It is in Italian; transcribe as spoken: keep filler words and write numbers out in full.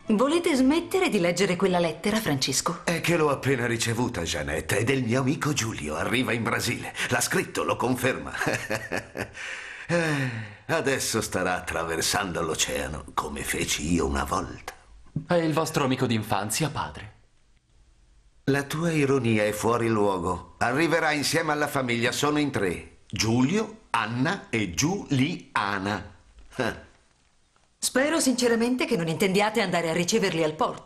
Volete smettere di leggere quella lettera, Francesco? È che l'ho appena ricevuta, Jeanette, è del mio amico Giulio, arriva in Brasile. L'ha scritto, lo conferma. Eh, adesso starà attraversando l'oceano, come feci io una volta. È il vostro amico d'infanzia, padre. La tua ironia è fuori luogo. Arriverà insieme alla famiglia, sono in tre. Giulio, Anna e Giuliana. Spero sinceramente che non intendiate andare a riceverli al porto.